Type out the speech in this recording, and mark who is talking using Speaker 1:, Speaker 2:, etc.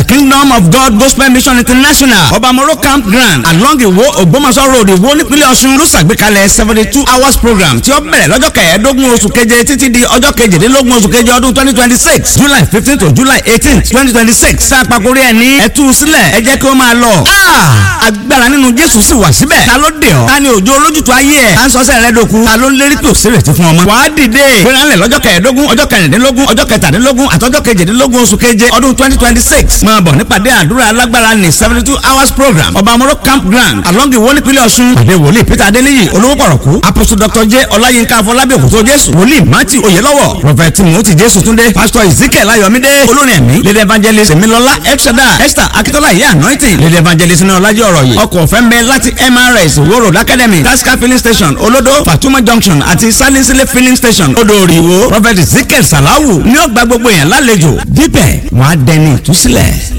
Speaker 1: Kingdom of God Gospel Mission International Obamoro Campground along Iwo Ògbómọ̀ṣọ́ road Iwo nípínlẹ̀ Ọ̀ṣun ló ṣàgbékalẹ̀ 72 hours program tí ó bẹ̀rẹ̀ lọ́jọ́ kẹẹ̀ẹ́dógún oṣù keje títí di ọjọ́ kejìdínlógún oṣù keje ọdún 2026 July 15 to July 18 2026 sáàpàkórí ẹ̀ ní ẹ̀tú sílẹ̀ ẹ jẹ́ kí ó máa lọ. Agbára nínú Jésù sì wà síbẹ̀. Ta ló dé ọ? Ta ni òjò olójútu ayé ẹ̀? Ta ń sọ́sẹ̀ rẹ dòkú? Ta ló ń lérí pé òsèré ti fún ọmọ? Wàá dìde. Gbéranlẹ̀ lọ́jọ́ kẹẹ̀ẹ́dógún ọjọ́ kẹrìndínlógún ọjọ́ kẹtàdínlógún àtọ́jọ́ kejìdínlógún oṣù keje ọdún 2026. Máa bọ̀ nípàdé àdúrà alágbára ní 72 hours program. Obamoro Campground along Iwo nípínlẹ̀ Ọ̀ṣun. Pàdé wòlíì Peter Adéníyì olówó pọ̀rọ̀kú. Apostle Dr. J. Ọláyínká Afọlábí Òkútó Jésù. Wòlíì Matthew Oyèlọ́wọ̀. Prophet Timothy Jésù Túndé. Pastor Ezekiel Ayọ̀mídé. Olórin ẹ̀mí. Lady Evangelist Emilọ́lá Elshada. Esther Akitola Ìyá Anointing. Lady Evangelist ní Ọlájí ọ̀rọ̀ yìí. Ọkọ̀ ọ̀fẹ́ ń bẹ láti MRS Iwo Road Academy. Tasca filling station Olodo Fatuma Junction àti Salinsile filling station Odo Ìwó. Prophet Ezekiel Salawu ní ó gba gbogbo èèyàn lálejò. Dípẹ̀ wọ́n á dẹni ìtúsílẹ̀.